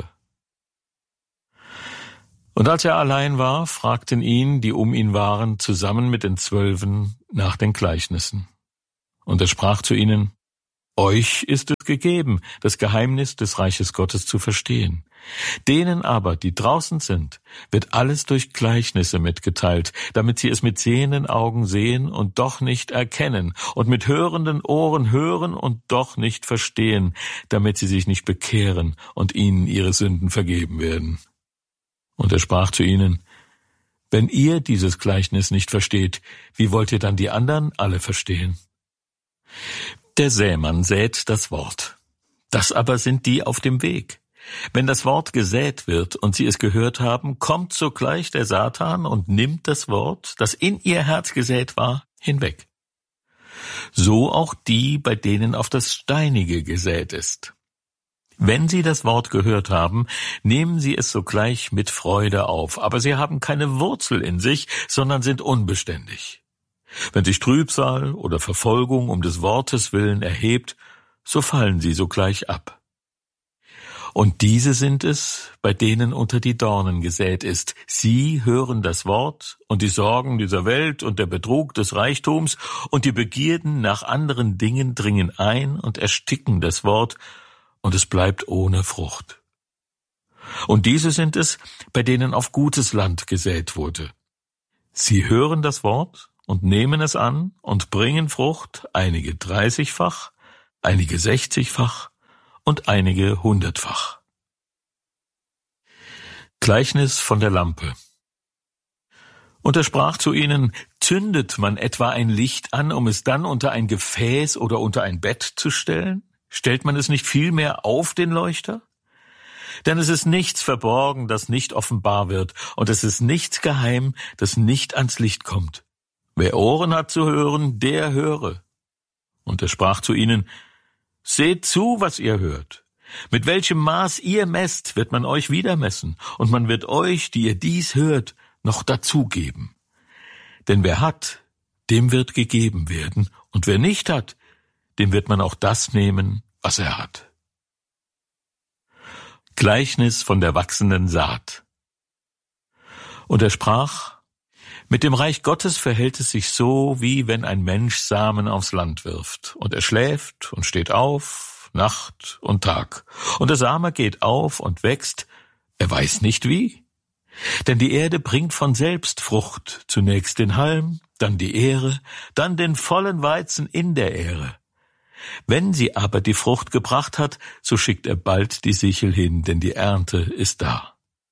Und als er allein war, fragten ihn, die um ihn waren, zusammen mit den 12 nach den Gleichnissen. Und er sprach zu ihnen, euch ist es gegeben, das Geheimnis des Reiches Gottes zu verstehen. Denen aber, die draußen sind, wird alles durch Gleichnisse mitgeteilt, damit sie es mit sehenden Augen sehen und doch nicht erkennen und mit hörenden Ohren hören und doch nicht verstehen, damit sie sich nicht bekehren und ihnen ihre Sünden vergeben werden. Und er sprach zu ihnen, wenn ihr dieses Gleichnis nicht versteht, wie wollt ihr dann die anderen alle verstehen? Der Sämann sät das Wort. Das aber sind die auf dem Weg. Wenn das Wort gesät wird und sie es gehört haben, kommt sogleich der Satan und nimmt das Wort, das in ihr Herz gesät war, hinweg. So auch die, bei denen auf das Steinige gesät ist. Wenn sie das Wort gehört haben, nehmen sie es sogleich mit Freude auf, aber sie haben keine Wurzel in sich, sondern sind unbeständig. Wenn sich Trübsal oder Verfolgung um des Wortes willen erhebt, so fallen sie sogleich ab. Und diese sind es, bei denen unter die Dornen gesät ist. Sie hören das Wort, und die Sorgen dieser Welt und der Betrug des Reichtums und die Begierden nach anderen Dingen dringen ein und ersticken das Wort, und es bleibt ohne Frucht. Und diese sind es, bei denen auf gutes Land gesät wurde. Sie hören das Wort und nehmen es an und bringen Frucht, einige 30-fach, einige 60-fach und einige 100-fach. Gleichnis von der Lampe. Und er sprach zu ihnen, zündet man etwa ein Licht an, um es dann unter ein Gefäß oder unter ein Bett zu stellen? Stellt man es nicht vielmehr auf den Leuchter? Denn es ist nichts verborgen, das nicht offenbar wird, und es ist nichts geheim, das nicht ans Licht kommt. Wer Ohren hat zu hören, der höre. Und er sprach zu ihnen, seht zu, was ihr hört. Mit welchem Maß ihr messt, wird man euch wieder messen, und man wird euch, die ihr dies hört, noch dazugeben. Denn wer hat, dem wird gegeben werden, und wer nicht hat, dem wird man auch das nehmen, was er hat. Gleichnis von der wachsenden Saat. Und er sprach, mit dem Reich Gottes verhält es sich so, wie wenn ein Mensch Samen aufs Land wirft, und er schläft und steht auf, Nacht und Tag, und der Same geht auf und wächst, er weiß nicht wie. Denn die Erde bringt von selbst Frucht, zunächst den Halm, dann die Ähre, dann den vollen Weizen in der Ähre. Wenn sie aber die Frucht gebracht hat, so schickt er bald die Sichel hin, denn die Ernte ist da.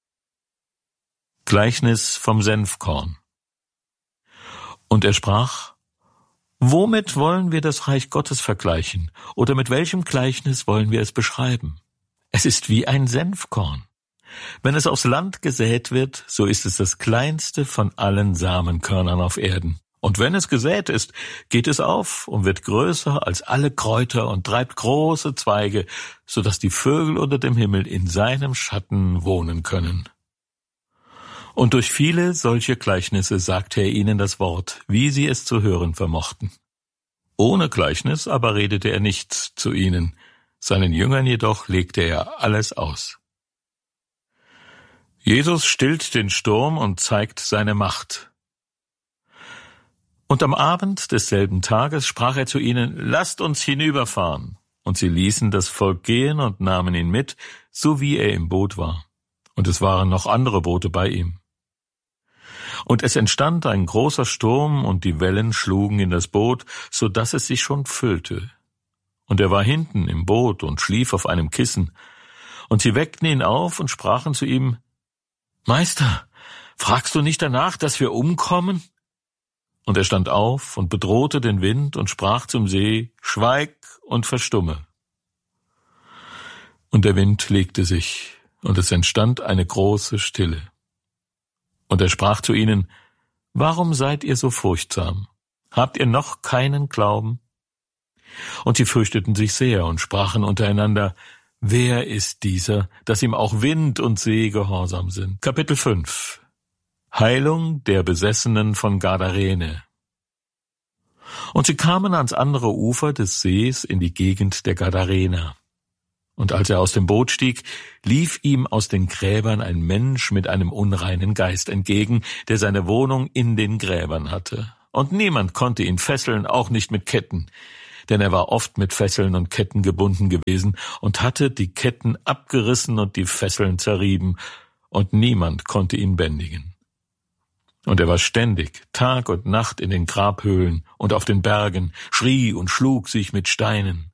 Gleichnis vom Senfkorn. Und er sprach, womit wollen wir das Reich Gottes vergleichen, oder mit welchem Gleichnis wollen wir es beschreiben? Es ist wie ein Senfkorn. Wenn es aufs Land gesät wird, so ist es das kleinste von allen Samenkörnern auf Erden. Und wenn es gesät ist, geht es auf und wird größer als alle Kräuter und treibt große Zweige, so dass die Vögel unter dem Himmel in seinem Schatten wohnen können. Und durch viele solche Gleichnisse sagte er ihnen das Wort, wie sie es zu hören vermochten. Ohne Gleichnis aber redete er nichts zu ihnen, seinen Jüngern jedoch legte er alles aus. Jesus stillt den Sturm und zeigt seine Macht. Und am Abend desselben Tages sprach er zu ihnen, lasst uns hinüberfahren. Und sie ließen das Volk gehen und nahmen ihn mit, so wie er im Boot war. Und es waren noch andere Boote bei ihm. Und es entstand ein großer Sturm, und die Wellen schlugen in das Boot, so dass es sich schon füllte. Und er war hinten im Boot und schlief auf einem Kissen. Und sie weckten ihn auf und sprachen zu ihm, Meister, fragst du nicht danach, dass wir umkommen? Und er stand auf und bedrohte den Wind und sprach zum See, schweig und verstumme. Und der Wind legte sich, und es entstand eine große Stille. Und er sprach zu ihnen, warum seid ihr so furchtsam? Habt ihr noch keinen Glauben? Und sie fürchteten sich sehr und sprachen untereinander, wer ist dieser, dass ihm auch Wind und See gehorsam sind? Kapitel 5. Heilung der Besessenen von Gadarene. Und sie kamen ans andere Ufer des Sees in die Gegend der Gadarener. Und als er aus dem Boot stieg, lief ihm aus den Gräbern ein Mensch mit einem unreinen Geist entgegen, der seine Wohnung in den Gräbern hatte. Und niemand konnte ihn fesseln, auch nicht mit Ketten, denn er war oft mit Fesseln und Ketten gebunden gewesen und hatte die Ketten abgerissen und die Fesseln zerrieben, und niemand konnte ihn bändigen. Und er war ständig, Tag und Nacht in den Grabhöhlen und auf den Bergen, schrie und schlug sich mit Steinen.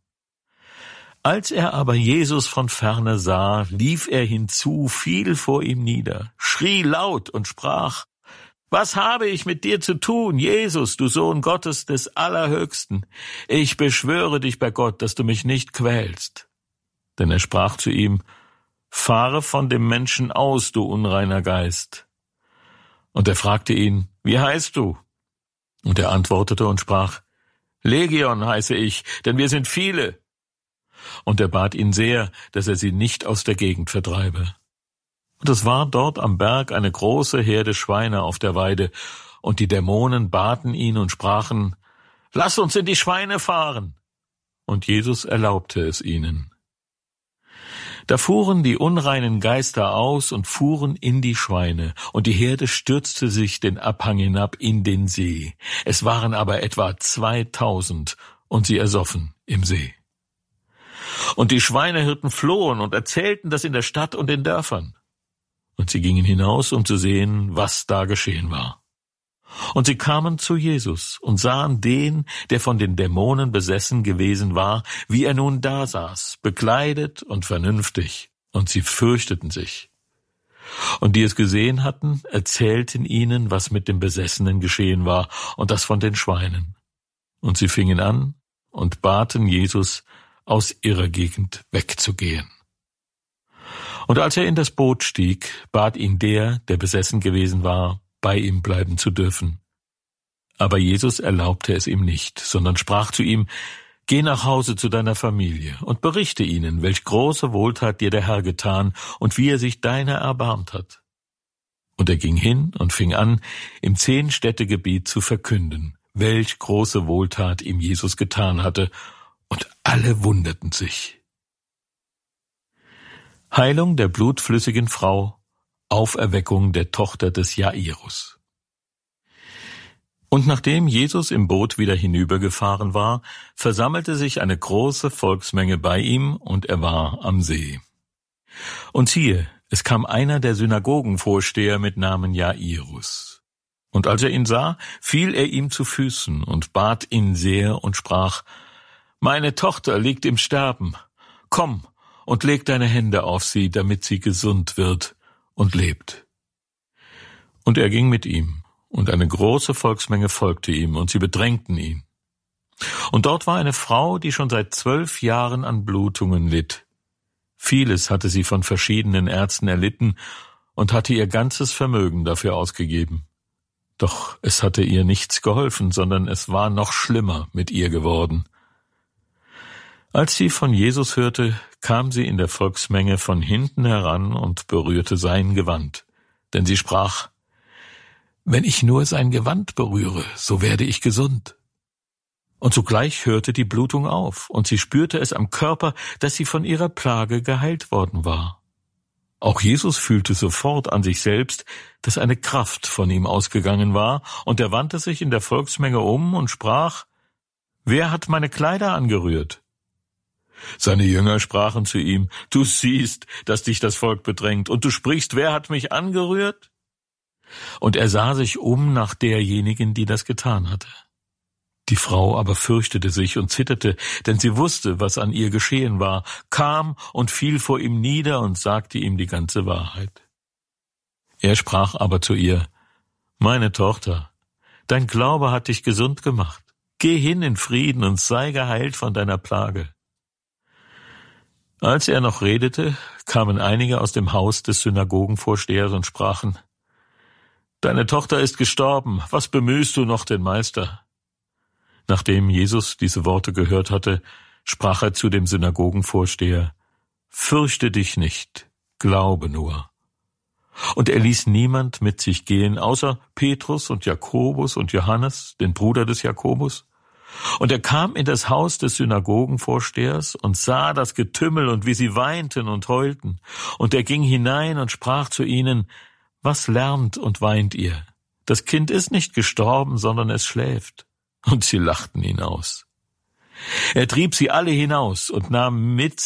Als er aber Jesus von ferne sah, lief er hinzu, fiel vor ihm nieder, schrie laut und sprach: Was habe ich mit dir zu tun, Jesus, du Sohn Gottes des Allerhöchsten? Ich beschwöre dich bei Gott, dass du mich nicht quälst. Denn er sprach zu ihm: Fahre von dem Menschen aus, du unreiner Geist. Und er fragte ihn: Wie heißt du? Und er antwortete und sprach: Legion heiße ich, denn wir sind viele. Und er bat ihn sehr, dass er sie nicht aus der Gegend vertreibe. Und es war dort am Berg eine große Herde Schweine auf der Weide, und die Dämonen baten ihn und sprachen: Lass uns in die Schweine fahren. Und Jesus erlaubte es ihnen. Da fuhren die unreinen Geister aus und fuhren in die Schweine, und die Herde stürzte sich den Abhang hinab in den See. Es waren aber etwa 2000, und sie ersoffen im See. Und die Schweinehirten flohen und erzählten das in der Stadt und den Dörfern. Und sie gingen hinaus, um zu sehen, was da geschehen war. Und sie kamen zu Jesus und sahen den, der von den Dämonen besessen gewesen war, wie er nun da saß, bekleidet und vernünftig, und sie fürchteten sich. Und die es gesehen hatten, erzählten ihnen, was mit dem Besessenen geschehen war, und das von den Schweinen. Und sie fingen an und baten Jesus, aus ihrer Gegend wegzugehen. Und als er in das Boot stieg, bat ihn der besessen gewesen war, bei ihm bleiben zu dürfen. Aber Jesus erlaubte es ihm nicht, sondern sprach zu ihm: Geh nach Hause zu deiner Familie und berichte ihnen, welch große Wohltat dir der Herr getan und wie er sich deiner erbarmt hat. Und er ging hin und fing an, im 10-Städtegebiet zu verkünden, welch große Wohltat ihm Jesus getan hatte, und alle wunderten sich. Heilung der blutflüssigen Frau, Auferweckung der Tochter des Jairus. Und nachdem Jesus im Boot wieder hinübergefahren war, versammelte sich eine große Volksmenge bei ihm, und er war am See. Und siehe, es kam einer der Synagogenvorsteher mit Namen Jairus. Und als er ihn sah, fiel er ihm zu Füßen und bat ihn sehr und sprach: Meine Tochter liegt im Sterben. Komm und leg deine Hände auf sie, damit sie gesund wird und lebt. Und er ging mit ihm, und eine große Volksmenge folgte ihm, und sie bedrängten ihn. Und dort war eine Frau, die schon seit 12 Jahren an Blutungen litt. Vieles hatte sie von verschiedenen Ärzten erlitten und hatte ihr ganzes Vermögen dafür ausgegeben. Doch es hatte ihr nichts geholfen, sondern es war noch schlimmer mit ihr geworden. Als sie von Jesus hörte, kam sie in der Volksmenge von hinten heran und berührte sein Gewand. Denn sie sprach: Wenn ich nur sein Gewand berühre, so werde ich gesund. Und sogleich hörte die Blutung auf, und sie spürte es am Körper, dass sie von ihrer Plage geheilt worden war. Auch Jesus fühlte sofort an sich selbst, dass eine Kraft von ihm ausgegangen war, und er wandte sich in der Volksmenge um und sprach: Wer hat meine Kleider angerührt? Seine Jünger sprachen zu ihm: Du siehst, dass dich das Volk bedrängt, und du sprichst: Wer hat mich angerührt? Und er sah sich um nach derjenigen, die das getan hatte. Die Frau aber fürchtete sich und zitterte, denn sie wusste, was an ihr geschehen war, kam und fiel vor ihm nieder und sagte ihm die ganze Wahrheit. Er sprach aber zu ihr: Meine Tochter, dein Glaube hat dich gesund gemacht. Geh hin in Frieden und sei geheilt von deiner Plage. Als er noch redete, kamen einige aus dem Haus des Synagogenvorstehers und sprachen: Deine Tochter ist gestorben, was bemühst du noch den Meister? Nachdem Jesus diese Worte gehört hatte, sprach er zu dem Synagogenvorsteher: Fürchte dich nicht, glaube nur. Und er ließ niemand mit sich gehen, außer Petrus und Jakobus und Johannes, den Bruder des Jakobus, Und er kam in das Haus des Synagogenvorstehers und sah das Getümmel und wie sie weinten und heulten. Und er ging hinein und sprach zu ihnen: Was lärmt und weint ihr? Das Kind ist nicht gestorben, sondern es schläft. Und sie lachten ihn aus. Er trieb sie alle hinaus und nahm mit